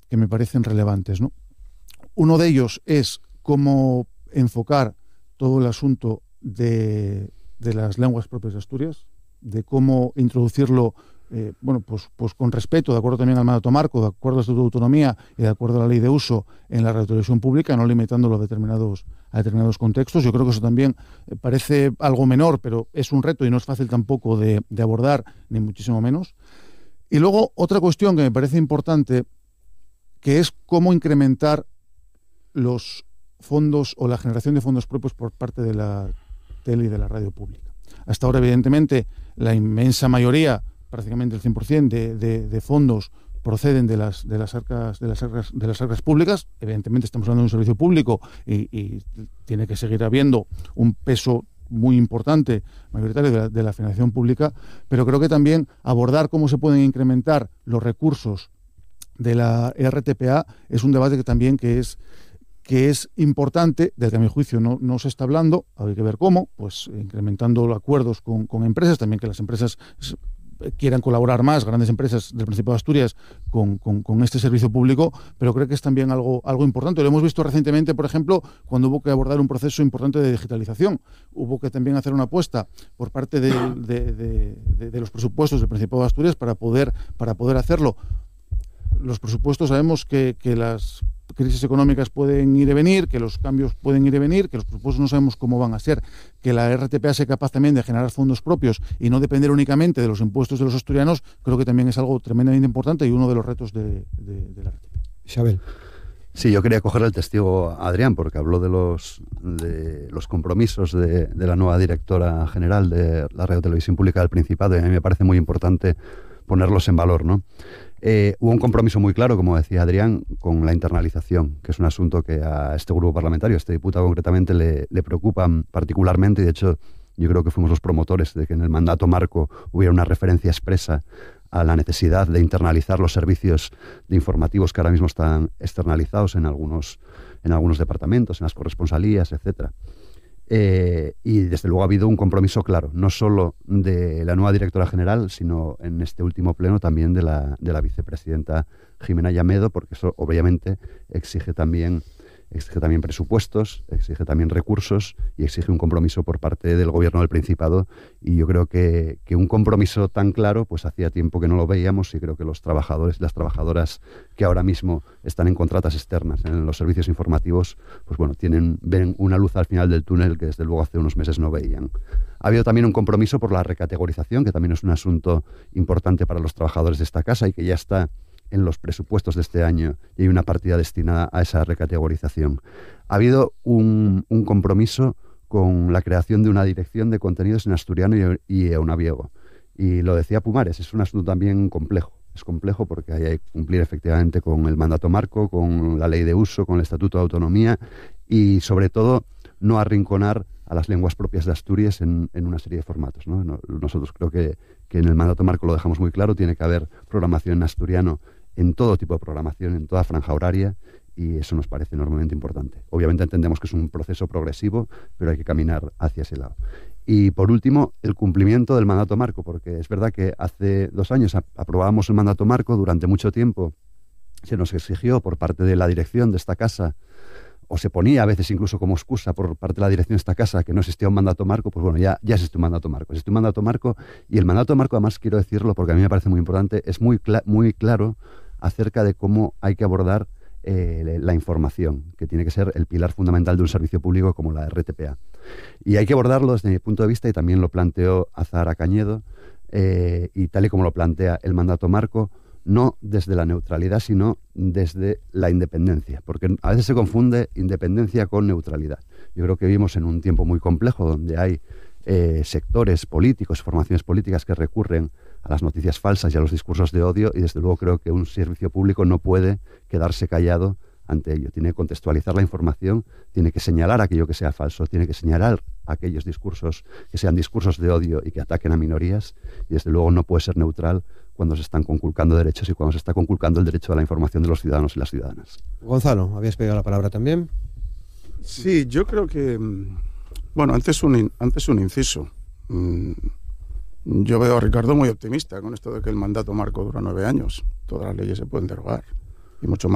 me parecen relevantes, ¿no? Uno de ellos es cómo enfocar todo el asunto de las lenguas propias de Asturias, de cómo introducirlo pues con respeto, de acuerdo también al mandato marco, de acuerdo al Estatuto de Autonomía y de acuerdo a la ley de uso en la radiotelevisión pública, no limitándolo a determinados contextos. Yo creo que eso también parece algo menor, pero es un reto y no es fácil tampoco de abordar, ni muchísimo menos. Y luego otra cuestión que me parece importante, que es cómo incrementar los fondos o la generación de fondos propios por parte de la tele y de la radio pública. Hasta ahora, evidentemente, la inmensa mayoría, prácticamente el 100% de fondos proceden de las arcas públicas. Evidentemente estamos hablando de un servicio público y tiene que seguir habiendo un peso muy importante, mayoritario de la financiación pública, pero creo que también abordar cómo se pueden incrementar los recursos de la RTPA es un debate que es importante, del que a mi juicio no se está hablando. Hay que ver cómo, pues incrementando acuerdos con empresas, también que las empresas quieran colaborar más, grandes empresas del Principado de Asturias, con este servicio público, pero creo que es también algo importante. Lo hemos visto recientemente, por ejemplo, cuando hubo que abordar un proceso importante de digitalización. Hubo que también hacer una apuesta por parte de los presupuestos del Principado de Asturias para poder hacerlo. Los presupuestos, sabemos que las crisis económicas pueden ir y venir, que los cambios pueden ir y venir, que los presupuestos no sabemos cómo van a ser, que la RTPA sea capaz también de generar fondos propios y no depender únicamente de los impuestos de los asturianos, creo que también es algo tremendamente importante y uno de los retos de la RTPA. Isabel. Sí, yo quería coger el testigo a Adrián, porque habló de los compromisos de la nueva directora general de la Radiotelevisión Pública del Principado, y a mí me parece muy importante ponerlos en valor, ¿no? Hubo un compromiso muy claro, como decía Adrián, con la internalización, que es un asunto que a este grupo parlamentario, a este diputado concretamente, le preocupa particularmente, y de hecho yo creo que fuimos los promotores de que en el mandato marco hubiera una referencia expresa a la necesidad de internalizar los servicios de informativos que ahora mismo están externalizados en algunos departamentos, en las corresponsalías, etcétera. Y desde luego ha habido un compromiso claro, no solo de la nueva directora general, sino en este último pleno también de la vicepresidenta Jimena Llamedo, porque eso obviamente exige también presupuestos, exige también recursos y exige un compromiso por parte del gobierno del Principado, y yo creo que un compromiso tan claro pues hacía tiempo que no lo veíamos, y creo que los trabajadores y las trabajadoras que ahora mismo están en contratas externas en los servicios informativos, pues bueno, ven una luz al final del túnel que desde luego hace unos meses no veían. Ha habido también un compromiso por la recategorización, que también es un asunto importante para los trabajadores de esta casa y que ya está en los presupuestos de este año, y hay una partida destinada a esa recategorización. Ha habido un compromiso con la creación de una dirección de contenidos en asturiano y eunaviego. Y lo decía Pumares, es un asunto también complejo. Es complejo porque hay que cumplir efectivamente con el mandato marco, con la ley de uso, con el Estatuto de Autonomía y, sobre todo, no arrinconar a las lenguas propias de Asturias en una serie de formatos, ¿no? Nosotros creo que en el mandato marco lo dejamos muy claro, tiene que haber programación en asturiano en todo tipo de programación, en toda franja horaria, y eso nos parece enormemente importante. Obviamente entendemos que es un proceso progresivo, pero hay que caminar hacia ese lado. Y por último, el cumplimiento del mandato marco, porque es verdad que hace 2 años aprobábamos el mandato marco, durante mucho tiempo se nos exigió por parte de la dirección de esta casa, o se ponía a veces incluso como excusa por parte de la dirección de esta casa que no existía un mandato marco. Pues bueno, ya existe un mandato marco. Existe un mandato marco, y el mandato marco, además quiero decirlo porque a mí me parece muy importante, es muy claro acerca de cómo hay que abordar la información, que tiene que ser el pilar fundamental de un servicio público como la RTPA. Y hay que abordarlo desde mi punto de vista, y también lo planteó Azahara Cañedo, y tal y como lo plantea el mandato marco, no desde la neutralidad, sino desde la independencia, porque a veces se confunde independencia con neutralidad. Yo creo que vivimos en un tiempo muy complejo donde hay sectores políticos, formaciones políticas que recurren a las noticias falsas y a los discursos de odio, y desde luego creo que un servicio público no puede quedarse callado ante ello. Tiene que contextualizar la información, tiene que señalar aquello que sea falso, tiene que señalar aquellos discursos que sean discursos de odio y que ataquen a minorías, y desde luego no puede ser neutral cuando se están conculcando derechos y cuando se está conculcando el derecho a la información de los ciudadanos y las ciudadanas. Gonzalo, habías pedido la palabra también. Sí, yo creo que... Bueno, antes un inciso. Yo veo a Ricardo muy optimista con esto de que el mandato marco dura 9 años. Todas las leyes se pueden derogar, y mucho más